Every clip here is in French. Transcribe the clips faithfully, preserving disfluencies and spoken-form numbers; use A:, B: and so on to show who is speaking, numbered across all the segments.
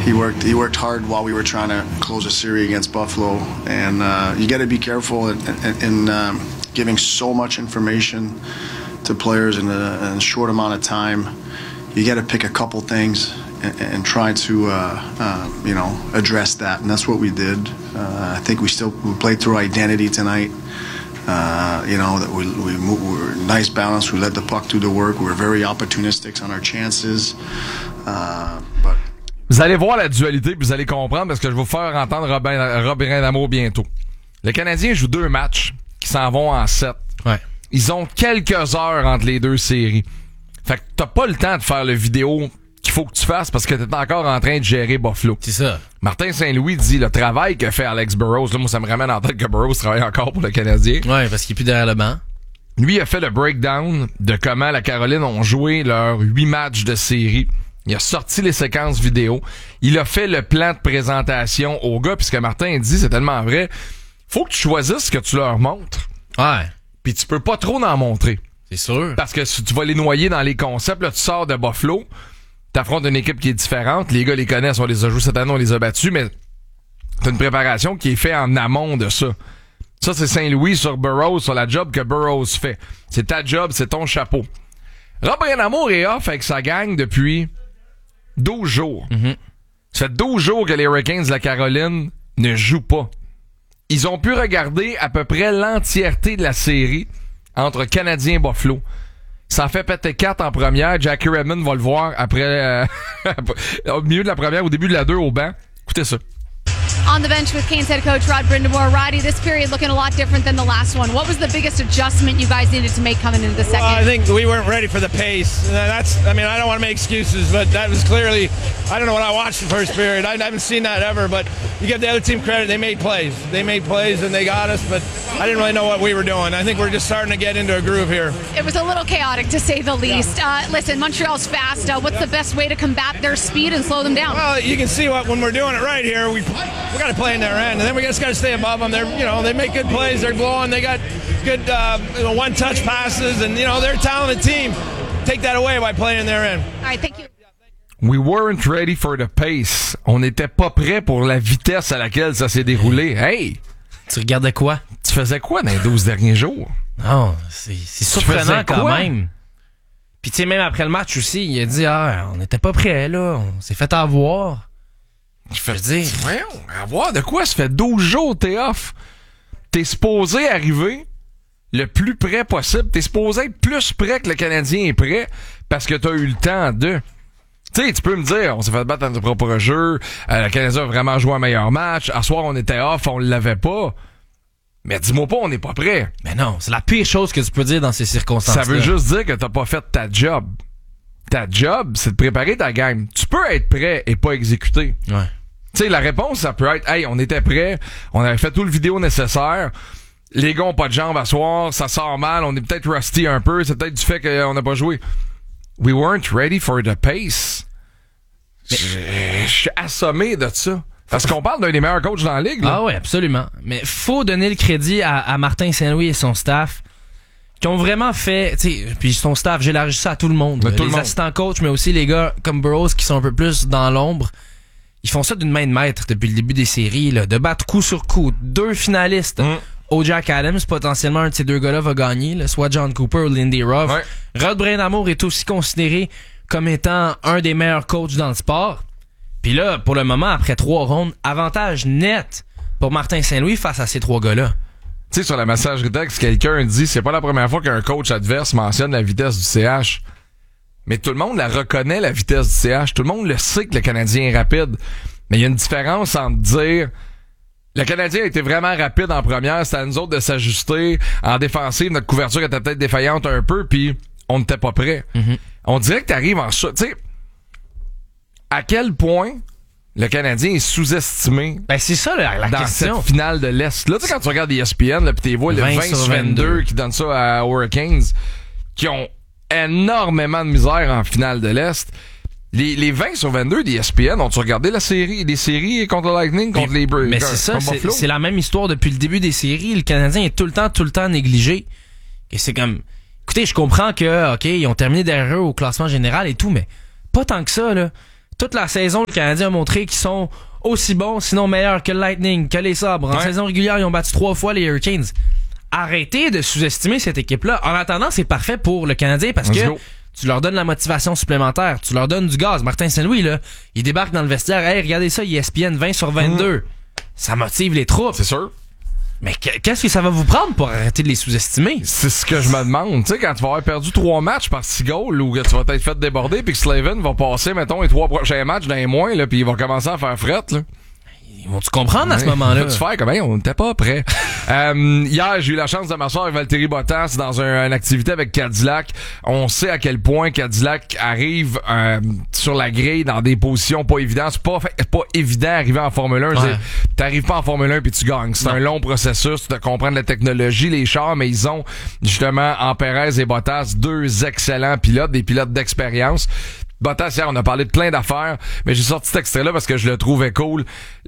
A: he worked he worked hard while we were trying to close a series against Buffalo, and uh, you got to be careful in, in, in um, giving so much information to players in a, in a short amount of time. You got to pick a couple things and, and try to uh, uh, you know address that, and that's what we did. Uh, I think we still we played through identity tonight. Uh, you know that we we, moved, we were nice balance. We led the puck through the work. We were very opportunistic on our chances. Uh, but
B: vous allez voir la dualité, puis vous allez comprendre parce que je vais vous faire entendre Robin, Robin Damour bientôt. Le Canadien joue deux matchs qui s'en vont en sept.
C: Ouais.
B: Ils ont quelques heures entre les deux séries. Fait que t'as pas le temps de faire le vidéo qu'il faut que tu fasses parce que t'es encore en train de gérer Buffalo.
C: C'est ça.
B: Martin Saint-Louis dit le travail que fait Alex Burrows. Là, moi, ça me ramène en tête que Burrows travaille encore pour le Canadien.
C: Ouais, parce qu'il est plus derrière le banc.
B: Lui il a fait le breakdown de comment la Caroline ont joué leurs huit matchs de série. Il a sorti les séquences vidéo. Il a fait le plan de présentation aux gars. Puis ce que Martin dit, c'est tellement vrai. Faut que tu choisisses ce que tu leur montres.
C: Ouais.
B: Puis tu peux pas trop en montrer.
C: C'est sûr.
B: Parce que si tu vas les noyer dans les concepts, là, tu sors de Buffalo, t'affrontes une équipe qui est différente. Les gars les connaissent, on les a joués cette année, on les a battus, mais t'as une préparation qui est faite en amont de ça. Ça, c'est Saint-Louis sur Burrows, sur la job que Burrows fait. C'est ta job, c'est ton chapeau. Robin Damour est off avec sa gang depuis douze jours.
C: Mm-hmm.
B: Ça fait douze jours que les Hurricanes de la Caroline ne jouent pas. Ils ont pu regarder à peu près l'entièreté de la série entre Canadiens et Buffalo. Ça en fait péter quatre en première. Jackie Redmond va le voir après euh, au milieu de la première, au début de la deux au banc. Écoutez ça.
D: On the bench with Canes head coach Rod Brindamore. Roddy, this period looking a lot different than the last one. What was the biggest adjustment you guys needed to make coming into the second?
E: Well, I think we weren't ready for the pace. That's, I mean, I don't want to make excuses, but that was clearly, I don't know what I watched the first period. I haven't seen that ever, but you give the other team credit. They made plays. They made plays and they got us, but I didn't really know what we were doing. I think we're just starting to get into a groove here.
D: It was a little chaotic, to say the least. Uh, listen, Montreal's fast. Uh, what's the best way to combat their speed and slow them down?
E: Well, you can see what when we're doing it right here, we we got to play in their end, and then we just got to stay above them. They're, you know, they make good plays. They're glowing. They got good uh, one-touch passes, and you know they're a talented team. Take that away by playing in their end.
D: All right, thank you.
B: We weren't ready for the pace. On n'était pas prêt pour la vitesse à laquelle ça s'est déroulé. Hey!
C: Tu regardais quoi?
B: Tu faisais quoi dans les douze derniers jours?
C: Non, c'est, c'est surprenant quand
B: quoi?
C: même. Puis tu sais, même après le match aussi, il a dit « Ah, on n'était pas prêts, là. On s'est fait avoir. »
B: Je veux dire, voyons, avoir de quoi? Ça fait douze jours t'es off. T'es supposé arriver le plus près possible. T'es supposé être plus près que le Canadien est prêt parce que t'as eu le temps de... Tu sais, tu peux me dire, on s'est fait battre dans notre propre jeu, euh, le Canadien a vraiment joué un meilleur match, à soir on était off, on l'avait pas. Mais dis-moi pas, on n'est pas prêt.
C: Mais non, c'est la pire chose que tu peux dire dans ces circonstances-là.
B: Ça veut juste dire que t'as pas fait ta job. Ta job, c'est de préparer ta game. Tu peux être prêt et pas exécuter.
C: Ouais.
B: Tu sais, la réponse, ça peut être, hey, on était prêt, on avait fait tout le vidéo nécessaire, les gars ont pas de jambes à soir, ça sort mal, on est peut-être rusty un peu, c'est peut-être du fait qu'on n'a pas joué. We weren't ready for the pace. Je suis assommé de ça. Parce qu'on parle d'un des meilleurs coachs dans la ligue, là.
C: Ah oui, absolument. Mais faut donner le crédit à, à Martin Saint-Louis et son staff qui ont vraiment fait, tu sais, puis son staff, j'élargis ça à tout le monde.
B: Mais tout
C: les
B: le monde.
C: assistants coachs, mais aussi les gars comme Burrows qui sont un peu plus dans l'ombre. Ils font ça d'une main de maître depuis le début des séries, là, de battre coup sur coup. Deux finalistes.
B: Mm.
C: O. Jack Adams, potentiellement un de ces deux gars-là va gagner, là, soit John Cooper ou Lindy Ruff.
B: Ouais.
C: Rod Brindamore est aussi considéré comme étant un des meilleurs coachs dans le sport. Puis là, pour le moment, après trois rondes, avantage net pour Martin Saint-Louis face à ces trois gars-là.
B: Tu sais, sur la messagerie texte, quelqu'un dit, c'est pas la première fois qu'un coach adverse mentionne la vitesse du C H. Mais tout le monde la reconnaît, la vitesse du C H. Tout le monde le sait que le Canadien est rapide. Mais il y a une différence entre dire le Canadien a été vraiment rapide en première, c'était à nous autres de s'ajuster. En défensive, notre couverture était peut-être défaillante un peu, puis on n'était pas prêt. Mm-hmm. On dirait que t'arrives en... Tu sais, à quel point le Canadien est sous-estimé
C: ben c'est ça la, la
B: dans
C: question.
B: cette finale de l'Est. Là, tu sais, quand tu regardes E S P N, là, pis t'es vois le vingt sur vingt-deux qui donne ça à Hurricanes, qui ont énormément de misère en finale de l'Est. Les, les vingt sur vingt-deux d'E S P N, ont-tu regardé la série, les séries contre le Lightning, contre
C: mais,
B: les Bruins?
C: Mais c'est ça, c'est, c'est la même histoire depuis le début des séries. Le Canadien est tout le temps, tout le temps négligé. Et c'est comme, écoutez, je comprends que, ok, ils ont terminé derrière eux au classement général et tout, mais pas tant que ça, là. toute la saison, le Canadien a montré qu'ils sont aussi bons, sinon meilleurs que le Lightning, que les Sabres. En
B: ouais.
C: saison régulière, ils ont battu trois fois les Hurricanes. Arrêtez de sous-estimer cette équipe-là. En attendant, c'est parfait pour le Canadien parce
B: Let's
C: que
B: go.
C: tu leur donnes la motivation supplémentaire, tu leur donnes du gaz. Martin Saint-Louis, là, il débarque dans le vestiaire. Hey, regardez ça, E S P N vingt sur vingt-deux. Mmh. Ça motive les troupes.
B: C'est sûr.
C: Mais qu'est-ce que ça va vous prendre pour arrêter de les sous-estimer?
B: C'est ce que je me demande. Tu sais, quand tu vas avoir perdu trois matchs par six goals ou que tu vas t'être fait déborder puis que Slavin va passer, mettons, les trois prochains matchs dans les moins, là, puis il va commencer à faire frette, là.
C: Ils vont-tu comprendre à ce moment-là?
B: Vas-tu faire comme, hey, on n'était pas prêt. euh, hier, j'ai eu la chance de m'asseoir avec Valtteri Bottas dans un, une activité avec Cadillac. On sait à quel point Cadillac arrive euh, sur la grille dans des positions pas évidentes. C'est pas, pas évident d'arriver en Formule un. Ouais. T'arrives pas en Formule un puis tu gagnes. C'est non. un long processus de comprendre la technologie, les chars, mais ils ont justement en Perez et Bottas deux excellents pilotes, des pilotes d'expérience. Bottas, hier, on a parlé de plein d'affaires, mais j'ai sorti cet extrait-là parce que je le trouvais cool.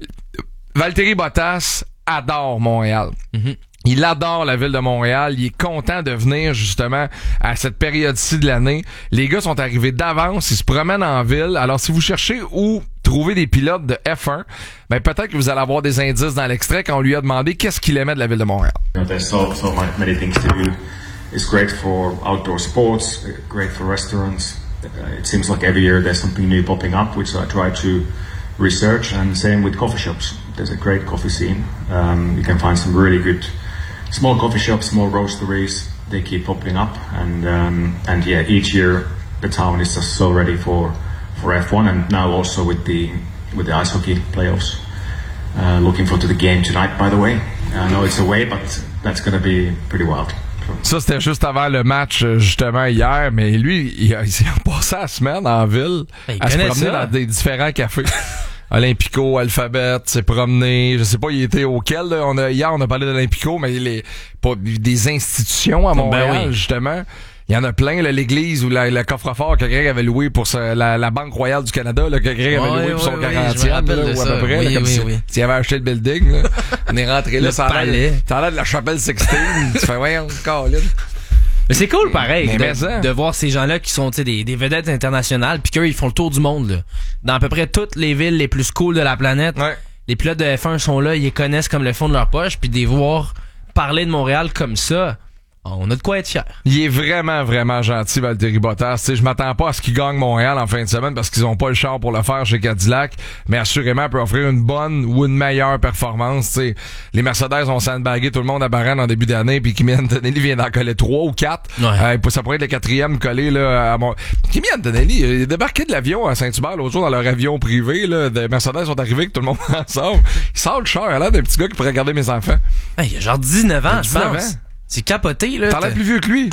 B: Valtteri Bottas adore Montréal. Mm-hmm. Il adore la ville de Montréal. Il est content de venir, justement, à cette période-ci de l'année. Les gars sont arrivés d'avance. Ils se promènent en ville. Alors, si vous cherchez où trouver des pilotes de F un, ben, peut-être que vous allez avoir des indices dans l'extrait quand on lui a demandé qu'est-ce qu'il aimait de la ville de Montréal.
F: There's so, so many things to do. It's great for outdoor sports, great for restaurants. Uh, it seems like every year there's something new popping up, which I try to research, and same with coffee shops. There's a great coffee scene. Um, you can find some really good small coffee shops, small roasteries. They keep popping up, and um, and yeah, each year the town is just so ready for for F one, and now also with the with the ice hockey playoffs. Uh, looking forward to the game tonight, by the way. I know it's away, but that's going to be pretty wild.
B: Ça, c'était juste avant le match, justement, hier. Mais lui, il, il s'est passé la semaine en ville
C: il
B: à se promener
C: ça.
B: dans des différents cafés. Olympico, Alphabet, s'est promené. Je sais pas, il était auquel. Là. On a, hier, on a parlé d'Olympico, mais les, pas, des institutions à Montréal, ben oui. justement. Il y en a plein, là, l'église ou la, le coffre-fort que Greg avait loué pour sa, la, la Banque Royale du Canada, là, que Greg avait
C: ouais,
B: loué pour son
C: ouais,
B: quarantième,
C: oui,
B: là, ou à peu près,
C: oui,
B: là, comme
C: oui,
B: si,
C: oui.
B: s'il avait acheté le building, là. On est rentré là, ça a l'air de la chapelle sixteen. Tu fais, ouais, encore là.
C: Mais c'est cool, pareil,
B: mais
C: de,
B: mais ça.
C: de voir ces gens-là qui sont des, des vedettes internationales, puis qu'eux, ils font le tour du monde, là. Dans à peu près toutes les villes les plus cool de la planète.
B: Ouais.
C: Les pilotes de F un sont là, ils les connaissent comme le fond de leur poche, puis de les voir parler de Montréal comme ça, on a de quoi être fiers.
B: Il est vraiment, vraiment gentil, Valtteri Bottas. T'sais, je m'attends pas à ce qu'il gagne Montréal en fin de semaine parce qu'ils ont pas le char pour le faire chez Cadillac, mais assurément, il peut offrir une bonne ou une meilleure performance. T'sais. Les Mercedes ont sandbagué tout le monde à Barran en début d'année, puis Kimi Antonelli vient d'en coller trois ou quatre.
C: Ouais.
B: Euh, ça pourrait être le quatrième collé là, à mon... Kimi Antonelli, il est débarqué de l'avion à Saint-Hubert l'autre jour dans leur avion privé. Là. Les Mercedes sont arrivés avec tout le monde ensemble. Il sort le char, il a l'air d'un petit gars qui pourrait regarder mes enfants.
C: Hey, il a genre dix-neuf ans, je pense.
B: Ans.
C: C'est capoté, là.
B: T'as l'air plus vieux que lui.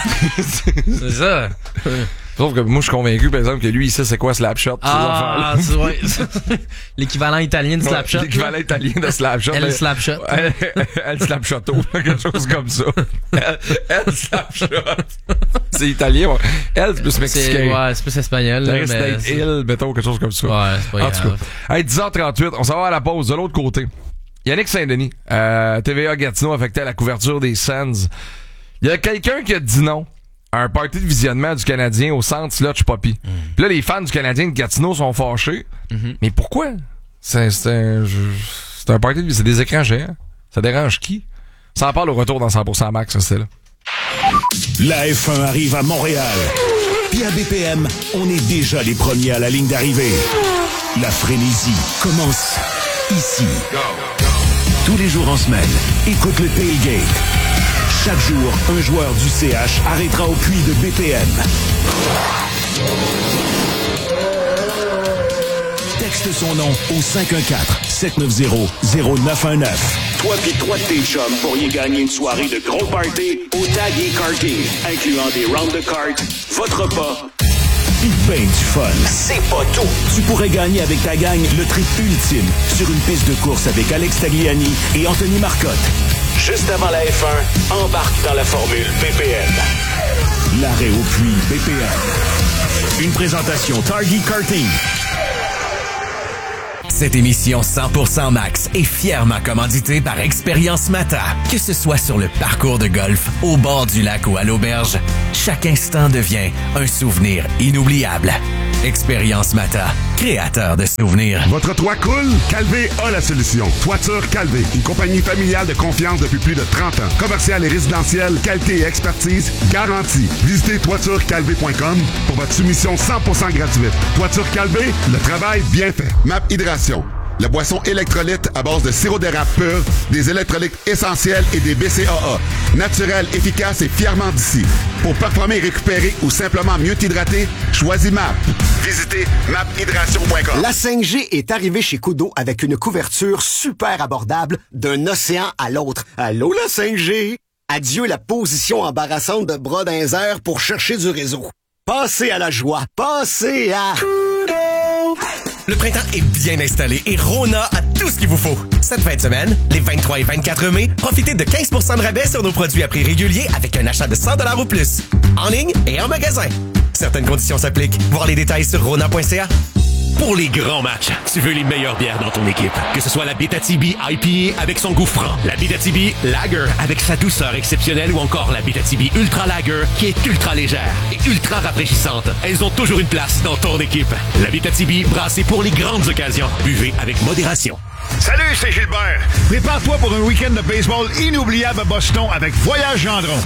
C: C'est ça.
B: Sauf que moi, je suis convaincu, par exemple, que lui, il sait c'est quoi Slapshot.
C: Ah, c'est vrai. L'équivalent italien de Slapshot.
B: Ouais, l'équivalent là. italien de Slapshot.
C: Elle Slapshot.
B: Elle, elle Slapshotto. Quelque chose comme ça. Elle, elle Slapshot. C'est italien. Elle, c'est plus mexicain.
C: C'est, ouais, c'est plus espagnol.
B: Là,
C: mais
B: c'est
C: c'est...
B: il, mettons, quelque chose comme ça.
C: Ouais, c'est pas
B: en
C: grave.
B: tout cas. Hey, dix heures trente-huit, on s'en va à la pause. De l'autre côté, Yannick Saint-Denis, euh, T V A Gatineau affecté à la couverture des Sens. Il y a quelqu'un qui a dit non à un party de visionnement du Canadien au centre Slotch Poppy. Mm. Puis là, les fans du Canadien de Gatineau sont fâchés. Mm-hmm. Mais pourquoi? C'est, c'est, un, c'est un party de c'est des écrans géants. Ça dérange qui? Ça en parle au retour dans cent pour cent Max, ça, c'est là.
G: La F un arrive à Montréal. Puis à B P M, on est déjà les premiers à la ligne d'arrivée. La frénésie commence ici. Tous les jours en semaine, écoute le Tailgate. Chaque jour, un joueur du C H arrêtera au puits de B P M. Texte son nom au cinq un quatre, sept neuf zéro, zéro neuf un neuf. Toi pis trois de tes chums pourriez gagner une soirée de gros party au Tag et Karting, incluant des rounds de cartes, votre repas, pis ben du fun. C'est pas tout! Tu pourrais gagner avec ta gang le trip ultime sur une piste de course avec Alex Tagliani et Anthony Marcotte. Juste avant la F un, embarque dans la formule B P M. L'arrêt au puits B P M. Une présentation Target Karting.
H: Cette émission cent pour cent Max est fièrement commanditée par Expérience Mata. Que ce soit sur le parcours de golf, au bord du lac ou à l'auberge, chaque instant devient un souvenir inoubliable. Expérience Mata, créateur de souvenirs.
I: Votre toit coule? Calvé a la solution. Toiture Calvé, une compagnie familiale de confiance depuis plus de trente ans. Commercial et résidentiel, qualité et expertise garantie. Visitez toiture calvé point com pour votre soumission cent pour cent gratuite. Toiture Calvé, le travail bien fait. Map Hydration, la boisson électrolyte à base de sirop d'érable pur, des électrolytes essentiels et des B C A A. Naturel, efficace et fièrement d'ici. Pour performer, récupérer ou simplement mieux t'hydrater, choisis M A P. Visitez map hydration point com.
J: La cinq G est arrivée chez Kudo avec une couverture super abordable d'un océan à l'autre. Allô, la cinq G? Adieu la position embarrassante de bras dans les airs pour chercher du réseau. Passez à la joie. Passez à...
H: Le printemps est bien installé et Rona a tout ce qu'il vous faut. Cette fin de semaine, les vingt-trois et vingt-quatre mai, profitez de quinze pour cent de rabais sur nos produits à prix régulier avec un achat de cent dollars ou plus. En ligne et en magasin. Certaines conditions s'appliquent. Voir les détails sur rona point c a.
G: Pour les grands matchs, tu veux les meilleures bières dans ton équipe. Que ce soit la Abitibi I P A avec son goût franc, la Abitibi Lager avec sa douceur exceptionnelle ou encore la Abitibi Ultra Lager qui est ultra légère et ultra rafraîchissante. Elles ont toujours une place dans ton équipe. La Abitibi, brassée pour les grandes occasions. Buvez avec modération.
K: Salut, c'est Gilbert. Prépare-toi pour un week-end de baseball inoubliable à Boston avec Voyage Gendron.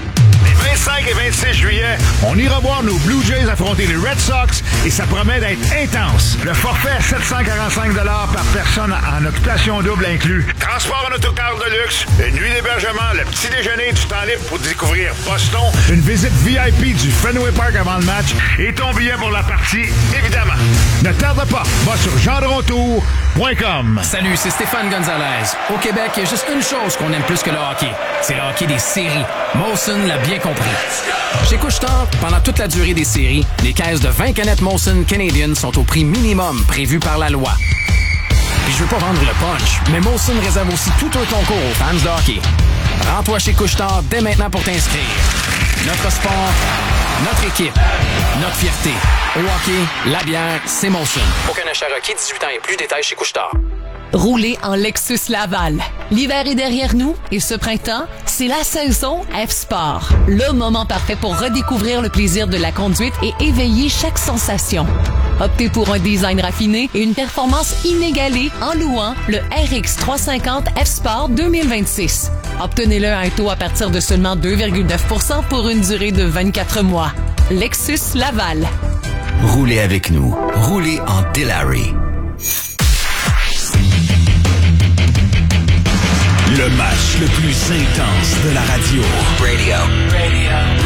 K: Les vingt-cinq et vingt-six juillet, on ira voir nos Blue Jays affronter les Red Sox et ça promet d'être intense. Le forfait à sept cent quarante-cinq dollars par personne en occupation double inclus. Transport en autocar de luxe, une nuit d'hébergement, le petit déjeuner et du temps libre pour découvrir Boston, une visite V I P du Fenway Park avant le match et ton billet pour la partie, évidemment. Ne tarde pas, va sur gendron tour point com.
L: Salut, c'est Stéphane Gonzalez. Au Québec, il y a juste une chose qu'on aime plus que le hockey. C'est le hockey des séries. Molson l'a bien compris. Chez Couche-Tard, pendant toute la durée des séries, les caisses de vingt canettes Molson Canadian sont au prix minimum prévu par la loi. Puis je veux pas vendre le punch, mais Molson réserve aussi tout un concours aux fans de hockey. Rends-toi chez Couche-Tard dès maintenant pour t'inscrire. Notre sport, notre équipe, notre fierté. Au hockey, la bière, c'est Molson. Aucun achat requis, dix-huit ans et plus, détails chez Couche-Tard.
M: Roulez en Lexus Laval. L'hiver est derrière nous et ce printemps, c'est la saison F-Sport. Le moment parfait pour redécouvrir le plaisir de la conduite et éveiller chaque sensation. Optez pour un design raffiné et une performance inégalée en louant le R X trois cent cinquante F-Sport deux mille vingt-six. Obtenez-le à un taux à partir de seulement deux virgule neuf pour cent pour une durée de vingt-quatre mois. Lexus Laval.
N: Roulez avec nous. Roulez en Dilary.
G: Le match le plus intense de la radio.
N: Radio. Radio.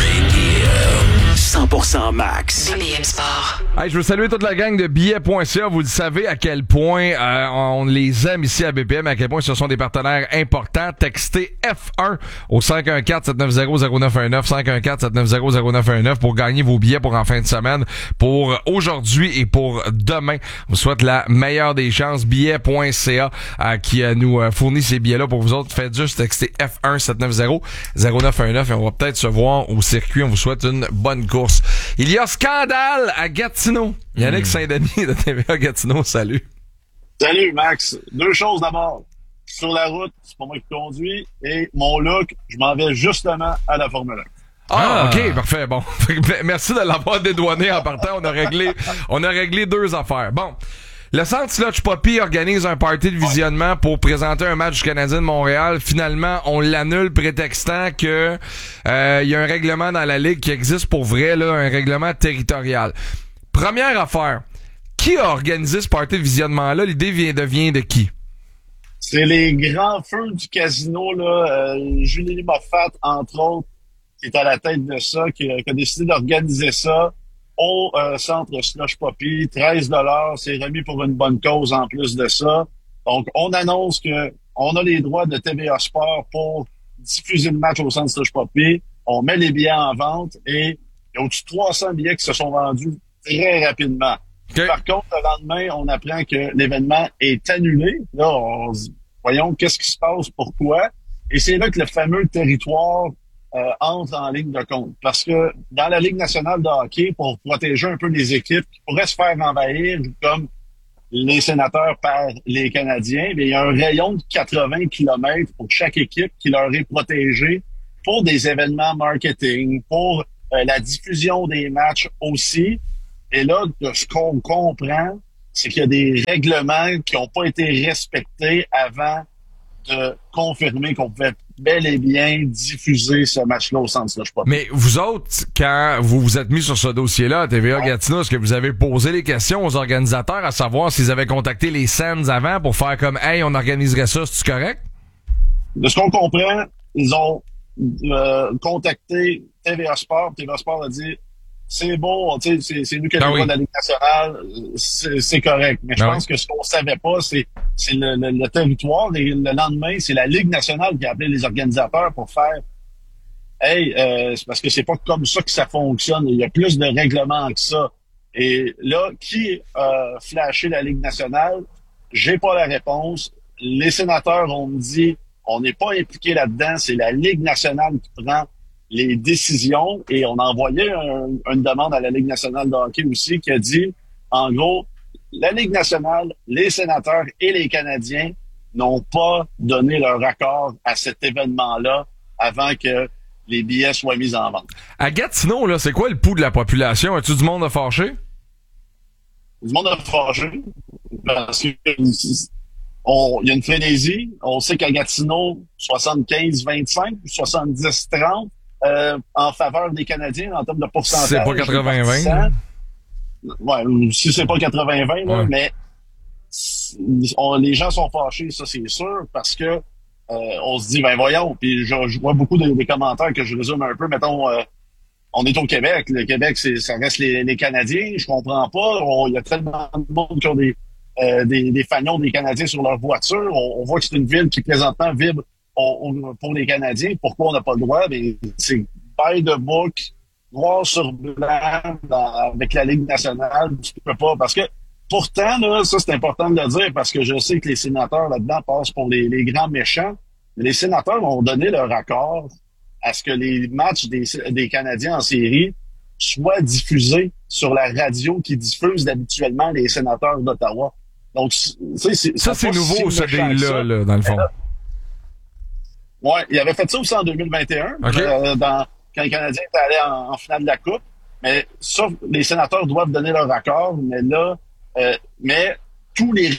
N: Radio. cent pour cent max.
O: B B M Sport.
B: Hey, je veux saluer toute la gang de billets point c a. Vous le savez à quel point euh, on les aime ici à B P M, à quel point ce sont des partenaires importants. Textez F un au cinq un quatre, sept neuf zéro, zéro neuf un neuf, cinq un quatre, sept neuf zéro, zéro neuf un neuf pour gagner vos billets pour en fin de semaine, pour aujourd'hui et pour demain. On vous souhaite la meilleure des chances. billets point c a euh, qui euh, nous euh, fournit ces billets-là pour vous autres. Faites juste texter F un, sept neuf zéro, zéro neuf un neuf et on va peut-être se voir au circuit. On vous souhaite une bonne course. Il y a scandale à Gatineau. Yannick mmh. Saint-Denis de T V A Gatineau, salut.
P: Salut Max. Deux choses d'abord. Sur la route, c'est pas moi qui conduis. Et mon look, je m'en vais justement à la Formule un.
B: Ah, ah, ok, parfait. Bon, merci de l'avoir dédouané en partant. On a réglé, on a réglé deux affaires. Bon. Le Centre Slush Poppy organise un party de visionnement pour présenter un match du Canadien de Montréal. Finalement, on l'annule prétextant que euh, il y a un règlement dans la Ligue qui existe pour vrai, là, un règlement territorial. Première affaire, qui a organisé ce party de visionnement-là? L'idée vient de, vient de qui?
P: C'est les grands feux du casino, là. Euh, Julie Moffat, entre autres, qui est à la tête de ça, qui, qui a décidé d'organiser ça au euh, Centre Slush Poppy. treize dollars, c'est remis pour une bonne cause en plus de ça. Donc, on annonce que on a les droits de T V A Sport pour diffuser le match au Centre Slush Poppy. On met les billets en vente et il y a au-dessus de trois cents billets qui se sont vendus très rapidement. Okay. Par contre, le lendemain, on apprend que l'événement est annulé. Là, on se dit, voyons, qu'est-ce qui se passe, pourquoi? Et c'est là que le fameux territoire euh, entre en ligne de compte. Parce que dans la Ligue nationale de hockey, pour protéger un peu les équipes qui pourraient se faire envahir, comme les Sénateurs par les Canadiens, mais il y a un rayon de quatre-vingts kilomètres pour chaque équipe qui leur est protégé pour des événements marketing, pour euh, la diffusion des matchs aussi. Et là, de ce qu'on comprend, c'est qu'il y a des règlements qui n'ont pas été respectés avant de confirmer qu'on pouvait bel et bien diffuser ce match-là au centre Slush Poppy.
B: Mais vous autres, quand vous vous êtes mis sur ce dossier-là à T V A Gatineau, est-ce que vous avez posé les questions aux organisateurs à savoir s'ils avaient contacté les Sands avant pour faire comme « Hey, on organiserait ça, c'est-tu correct? »
P: De ce qu'on comprend, ils ont euh, contacté T V A Sport. T V A Sport a dit c'est beau, tu sais, c'est, c'est nous qui avons
B: Ah oui.
P: de la Ligue nationale, c'est, c'est correct. Mais je
B: Ah
P: pense
B: oui.
P: que ce qu'on savait pas, c'est, c'est le, le, le territoire. Et le lendemain, c'est la Ligue nationale qui a appelé les organisateurs pour faire hey, euh, c'est parce que c'est pas comme ça que ça fonctionne. Il y a plus de règlements que ça. Et là, qui a flashé la Ligue nationale? J'ai pas la réponse. Les sénateurs ont dit on n'est pas impliqué là-dedans, c'est la Ligue nationale qui prend les décisions, et on a envoyé un, une demande à la Ligue nationale de hockey aussi qui a dit, en gros, la Ligue nationale, les sénateurs et les Canadiens n'ont pas donné leur accord à cet événement-là avant que les billets soient mis en vente.
B: À Gatineau, là, c'est quoi le pouls de la population? As-tu du monde à fâcher?
P: Du monde a fâché parce que on, il y a une frénésie. On sait qu'à Gatineau, soixante-quinze vingt-cinq, soixante-dix trente, Euh, en faveur des Canadiens en termes de pourcentage.
B: C'est pas quatre-vingts vingt.
P: Ouais, si c'est pas quatre-vingts vingt, là,
B: Ouais.
P: mais on, les gens sont fâchés, ça c'est sûr, parce que euh, on se dit, ben voyons, puis je, je vois beaucoup de, des commentaires que je résume un peu, mettons, euh, on est au Québec, le Québec, c'est, ça reste les, les Canadiens, je comprends pas, il y a tellement de monde qui ont des, euh, des, des fanions des Canadiens sur leur voiture, on, on voit que c'est une ville qui présentement vibre On, on, pour les Canadiens. Pourquoi on n'a pas le droit? Ben, c'est by the book, noir sur blanc, dans, avec la Ligue nationale, tu peux pas. Parce que, pourtant, là, ça c'est important de le dire, parce que je sais que les sénateurs là-dedans passent pour les, les grands méchants. Mais les sénateurs ont donné leur accord à ce que les matchs des, des Canadiens en série soient diffusés sur la radio qui diffuse habituellement les sénateurs d'Ottawa. Donc, c'est, c'est,
B: Ça, c'est nouveau, ce
P: méchant que
B: deal-là,
P: ça.
B: là, dans le fond.
P: Ouais, il avait fait ça aussi en deux mille vingt et un,
B: Okay.
P: euh, dans, quand les Canadiens étaient allés en, en finale de la Coupe. Mais ça, les sénateurs doivent donner leur accord, mais là, euh, mais tous les...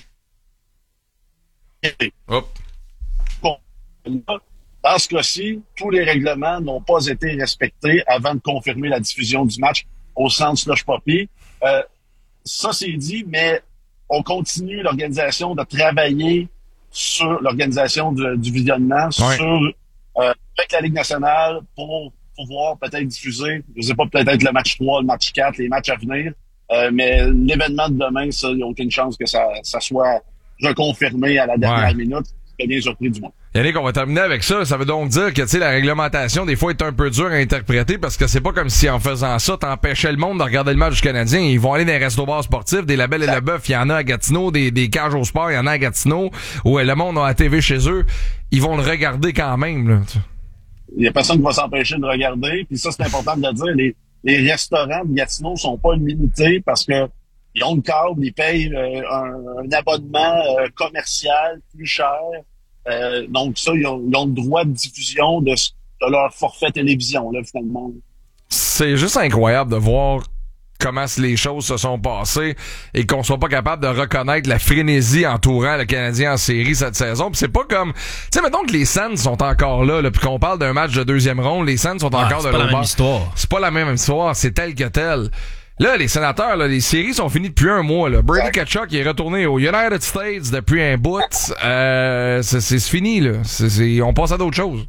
B: Hop.
P: Bon, là, dans ce cas-ci, tous les règlements n'ont pas été respectés avant de confirmer la diffusion du match au centre Slush Poppy. Euh, ça, c'est dit, mais on continue l'organisation de travailler sur l'organisation du, du visionnement,
B: Ouais.
P: sur euh, avec la Ligue nationale pour pouvoir peut-être diffuser, je sais pas, peut-être le match trois, le match quatre, les matchs à venir. Euh, mais l'événement de demain, ça, il n'y a aucune chance que ça, ça soit reconfirmé à la dernière
B: Ouais.
P: minute. Je suis bien surpris du monde.
B: Yannick, on va terminer avec ça. Ça veut donc dire que, tu sais, la réglementation, des fois, est un peu dure à interpréter parce que c'est pas comme si, en faisant ça, t'empêchais le monde de regarder le match du Canadien. Ils vont aller dans les restos-bars sportifs, des labels et le bœuf, il y en a à Gatineau, des, des cages au sport, il y en a à Gatineau, où le monde a la T V chez eux. Ils vont le regarder quand même, là.
P: Il y a personne qui va s'empêcher de regarder. Puis ça, c'est important de le dire. Les, les restaurants de Gatineau sont pas limités parce que ils ont le câble, ils payent euh, un, un abonnement euh, commercial plus cher. Euh, donc ça, ils ont, ils ont le droit de diffusion de, de leur forfait télévision, là, finalement.
B: C'est juste incroyable de voir comment les choses se sont passées et qu'on soit pas capable de reconnaître la frénésie entourant le Canadien en série cette saison. Puis c'est pas comme... Tu sais, mettons que les Sands sont encore là, là puis qu'on parle d'un match de deuxième ronde, les Sands sont
C: Ouais,
B: encore
C: c'est
B: de
C: pas la
B: l'autre
C: même
B: bord.
C: histoire.
B: C'est pas la même histoire, c'est tel que tel. Là, les sénateurs, là, les séries sont finies depuis un mois. Là. Brady Tkachuk est retourné aux United States depuis un bout. Euh, c'est, c'est fini, là. C'est, c'est, on passe à d'autres choses.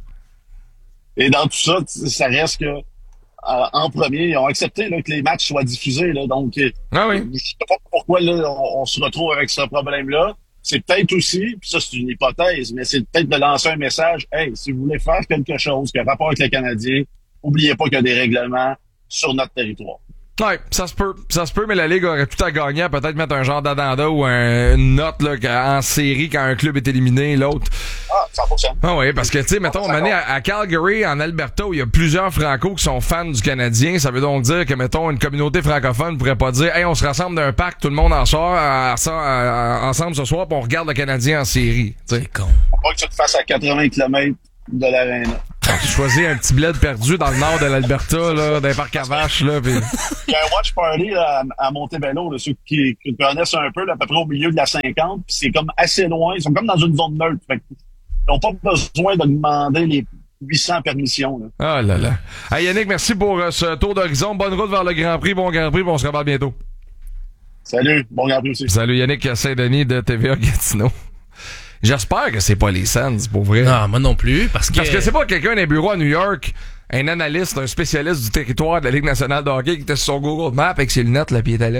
P: Et dans tout ça, ça reste que euh, en premier, ils ont accepté là, que les matchs soient diffusés. Là, donc,
B: ah oui.
P: je sais pas pourquoi là, on, on se retrouve avec ce problème-là. C'est peut-être aussi, puis ça c'est une hypothèse, mais c'est peut-être de lancer un message. Hey, si vous voulez faire quelque chose qui a rapport avec les Canadiens, oubliez pas qu'il y a des règlements sur notre territoire.
B: Ouais, ça se peut, ça se peut, mais la Ligue aurait tout à gagner à peut-être mettre un genre d'addenda ou un, une note là, en série quand un club est éliminé, l'autre.
P: Ah, cent pour cent.
B: Ah oui, parce que, tu sais, mettons, à, à Calgary, en Alberta, où il y a plusieurs Francos qui sont fans du Canadien, ça veut donc dire que, mettons, une communauté francophone pourrait pas dire « Hey, on se rassemble d'un parc, tout le monde en sort, à, à, à, ensemble ce soir, puis on regarde le Canadien en série. »
C: C'est con.
P: Pas que tu te fasses à quatre-vingts kilomètres de l'aréna.
B: Tu choisis un petit bled perdu dans le nord de l'Alberta, là, d'un parc à vaches, là, pis...
P: Il y a un watch party là, à, à Montebello, là, ceux qui, qui connaissent un peu, là, à peu près au milieu de la cinquante, puis c'est comme assez loin. Ils sont comme dans une zone neutre. Fait qu'ils n'ont pas besoin de demander les huit cents permissions. Là.
B: Ah là là. Hey Yannick, merci pour euh, ce tour d'horizon. Bonne route vers le Grand Prix. Bon Grand Prix, on se reparle bientôt.
P: Salut, bon Grand Prix aussi.
B: Salut Yannick Saint-Denis de T V A Gatineau. J'espère que c'est pas les Sens, pour vrai.
C: Non, moi non plus, parce que...
B: Parce que c'est pas quelqu'un d'un bureau à New York, un analyste, un spécialiste du territoire de la Ligue nationale de hockey qui était sur son Google Maps avec ses lunettes, là, pis il était là.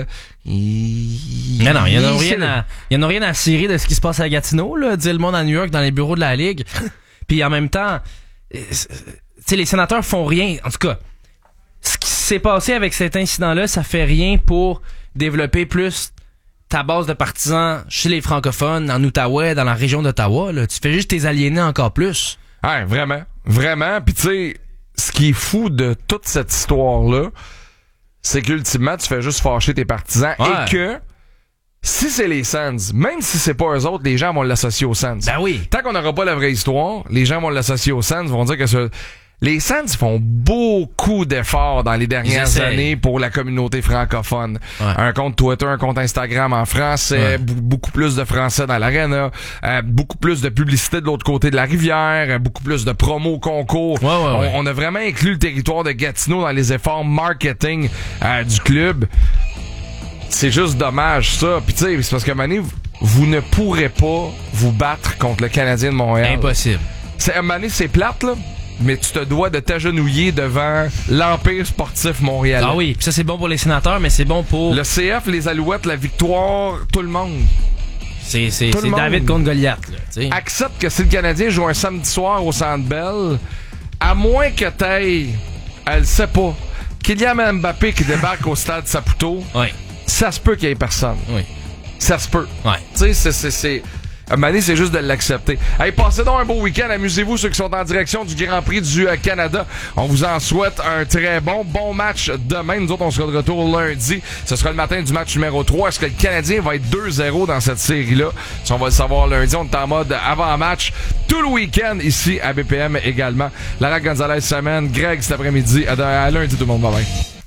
B: Il...
C: Mais non, il y en a
B: il...
C: rien à, il y en a rien à cirer de ce qui se passe à Gatineau, là, dit le monde à New York dans les bureaux de la Ligue. Puis en même temps, tu sais, les sénateurs font rien. En tout cas, ce qui s'est passé avec cet incident-là, ça fait rien pour développer plus ta base de partisans chez les francophones, en Outaouais, dans la région d'Ottawa, là. Tu fais juste tes aliéner encore plus.
B: Ouais, vraiment. Vraiment. Puis tu sais, ce qui est fou de toute cette histoire-là, c'est qu'ultimement, tu fais juste fâcher tes partisans ouais. et que si c'est les Sens, même si c'est pas eux autres, les gens vont l'associer aux Sens.
C: Ben oui.
B: Tant qu'on n'aura pas la vraie histoire, les gens vont l'associer aux Sens, vont dire que ce... Les Sens font beaucoup d'efforts dans les dernières années pour la communauté francophone. Ouais. Un compte Twitter, un compte Instagram en français, ouais. b- beaucoup plus de français dans l'aréna, euh, beaucoup plus de publicité de l'autre côté de la rivière, euh, beaucoup plus de promos, concours.
C: Ouais, ouais, ouais.
B: On, on a vraiment inclus le territoire de Gatineau dans les efforts marketing euh, du club. C'est juste dommage, ça. Puis tu sais, c'est parce que Mané, vous, vous ne pourrez pas vous battre contre le Canadien de Montréal.
C: Impossible.
B: C'est, Mané, c'est plate, là. Mais tu te dois de t'agenouiller devant l'Empire sportif montréalais.
C: Ah oui, pis ça c'est bon pour les sénateurs, mais c'est bon pour...
B: Le C F, les Alouettes, la victoire, tout le monde.
C: C'est, c'est, c'est David contre Goliath, là, t'sais.
B: Accepte que si le Canadien joue un samedi soir au Centre Bell, à moins que t'ailles, elle sait pas, Kylian Mbappé qui débarque au stade Saputo,
C: oui.
B: ça se peut qu'il y ait personne.
C: Oui.
B: Ça se peut.
C: Ouais.
B: Tu sais, c'est... c'est, c'est À Mané, c'est juste de l'accepter. Hey, passez donc un beau week-end. Amusez-vous, ceux qui sont en direction du Grand Prix du euh, Canada. On vous en souhaite un très bon, bon match demain. Nous autres, on sera de retour lundi. Ce sera le matin du match numéro trois. Est-ce que le Canadien va être deux zéro dans cette série-là? Ça, on va le savoir lundi. On est en mode avant-match tout le week-end ici à B P M également. Lara Gonzalez semaine, Greg cet après-midi. À, à lundi, tout le monde. Bye-bye.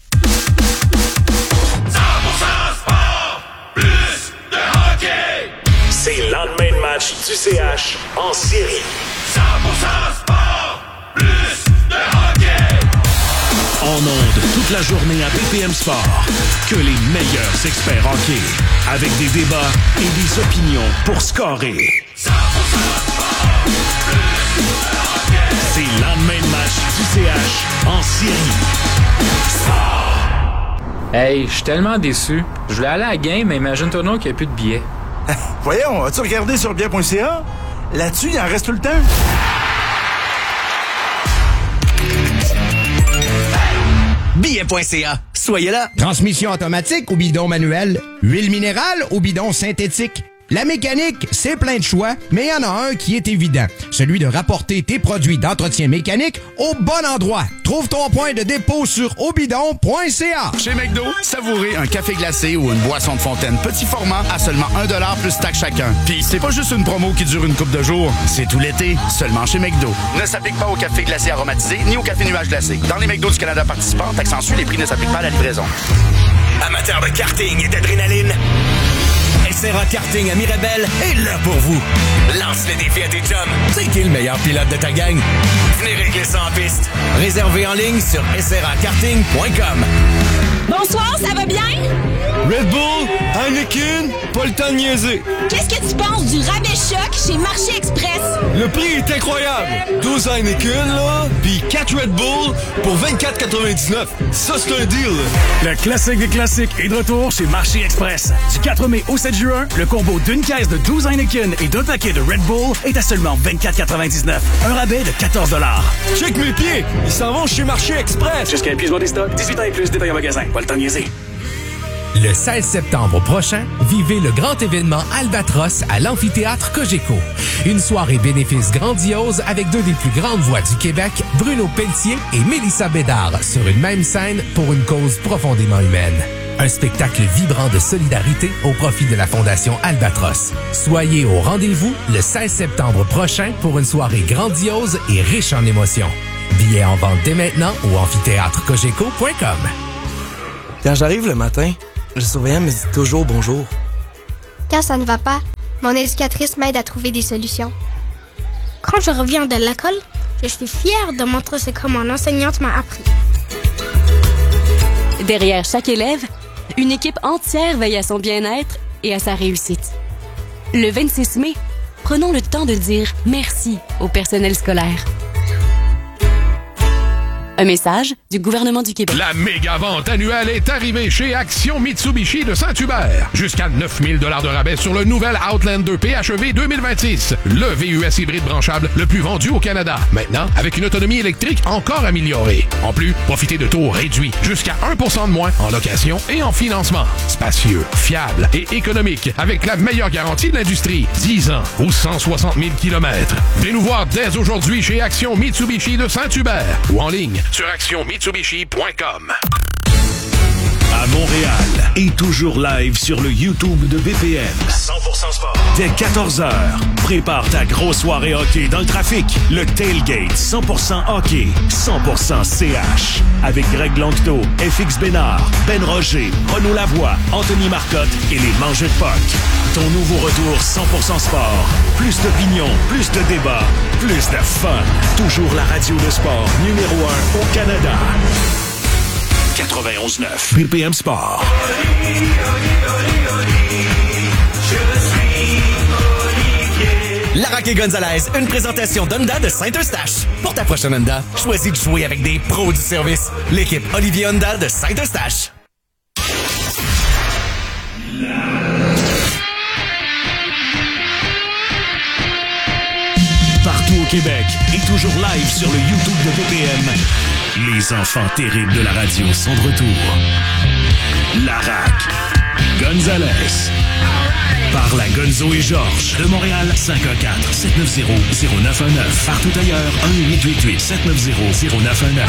G: C'est le lendemain de match du C H en série.
N: cent pour cent sport, plus de hockey.
G: En ondes toute la journée à B P M Sport. Que les meilleurs experts hockey. Avec des débats et des opinions pour scorer.
N: cent pour cent sport, plus de hockey.
G: C'est le lendemain de match du C H en série. Sport.
O: Hey, je suis tellement déçu. Je voulais aller à la game, mais imagine-toi donc qu'il n'y a plus de billets.
K: Voyons, as-tu regardé sur bien point c a? Là-dessus, il en reste tout le temps.
H: billet point c a. Soyez là.
Q: Transmission automatique ou bidon manuel? Huile minérale ou bidon synthétique? La mécanique, c'est plein de choix, mais il y en a un qui est évident. Celui de rapporter tes produits d'entretien mécanique au bon endroit. Trouve ton point de dépôt sur obidon point c a.
K: Chez McDo, savourez un café glacé ou une boisson de fontaine petit format à seulement un dollar plus taxe chacun. Puis c'est pas juste une promo qui dure une couple de jours, c'est tout l'été, seulement chez McDo. Ne s'applique pas au café glacé aromatisé ni au café nuage glacé. Dans les McDo du Canada participants, taxe en su, les prix ne s'appliquent pas à la livraison.
H: Amateurs de karting et d'adrénaline, S R A Karting à Mirabel est là pour vous. Lance le défi à tes chums. C'est qui le meilleur pilote de ta gang? Venez régler ça en piste. Réservé en ligne sur s r a karting point com.
R: Bonsoir, ça va bien?
S: Red Bull, Heineken, pas le temps de niaiser.
R: Qu'est-ce que tu penses du rabais choc chez Marché Express?
S: Le prix est incroyable. douze Heineken, là, puis quatre Red Bull pour vingt-quatre quatre-vingt-dix-neuf. Ça, c'est un deal.
T: Le classique des classiques est de retour chez Marché Express. Du quatre mai au sept juin, le combo d'une caisse de douze Heineken et d'un paquet de Red Bull est à seulement vingt-quatre quatre-vingt-dix-neuf. Un rabais de quatorze dollars.
S: Check mes pieds, ils s'en vont chez Marché Express.
T: Jusqu'à épuisement des stocks, dix-huit ans et plus, détail en magasin. Pas le temps de niaiser.
U: Le seize septembre prochain, vivez le grand événement Albatros à l'amphithéâtre Cogeco. Une soirée bénéfice grandiose avec deux des plus grandes voix du Québec, Bruno Pelletier et Mélissa Bédard, sur une même scène pour une cause profondément humaine. Un spectacle vibrant de solidarité au profit de la Fondation Albatros. Soyez au rendez-vous le seize septembre prochain pour une soirée grandiose et riche en émotions. Billets en vente dès maintenant au amphithéâtre cogeco point com.
A: Quand j'arrive le matin, le surveillant me dit toujours bonjour.
V: Quand ça ne va pas, mon éducatrice m'aide à trouver des solutions. Quand je reviens de l'école, je suis fière de montrer ce que mon enseignante m'a appris.
W: Derrière chaque élève, une équipe entière veille à son bien-être et à sa réussite. Le vingt-six mai, prenons le temps de dire merci au personnel scolaire. Un message du gouvernement du Québec.
X: La méga vente annuelle est arrivée chez Action Mitsubishi de Saint-Hubert. Jusqu'à neuf mille dollars de rabais sur le nouvel Outlander P H E V deux mille vingt-six. Le V U S hybride branchable le plus vendu au Canada. Maintenant, avec une autonomie électrique encore améliorée. En plus, profitez de taux réduits jusqu'à un pour cent de moins en location et en financement. Spacieux, fiable et économique avec la meilleure garantie de l'industrie. dix ans ou cent soixante mille kilomètres. Venez nous voir dès aujourd'hui chez Action Mitsubishi de Saint-Hubert ou en ligne sur action mitsubishi point com.
G: À Montréal et toujours live sur le YouTube de B P M.
N: cent pour cent sport.
G: Dès quatorze heures, prépare ta grosse soirée hockey dans le trafic. Le Tailgate cent pour cent hockey, cent pour cent C H. Avec Greg Longto, F X Bénard, Ben Roger, Renaud Lavoie, Anthony Marcotte et les Mangeux de Puck. Ton nouveau retour cent pour cent sport. Plus d'opinion, plus de débats, plus de fun. Toujours la radio de sport numéro un au Canada. quatre-vingt-onze neuf B P M Sport.
H: Larac et Gonzalez, une présentation d'Honda de Saint-Eustache. Pour ta prochaine Honda, choisis de jouer avec des pros du service. L'équipe Olivier Honda de Saint-Eustache.
G: Partout au Québec et toujours live sur le YouTube de B P M. Les enfants terribles de la radio sont de retour. Larac, Gonzalez. Par la Gonzo et Georges. De Montréal, cinq un quatre, sept neuf zéro, zéro neuf un neuf. Partout ailleurs, un huit huit huit, sept neuf zéro, zéro neuf un neuf.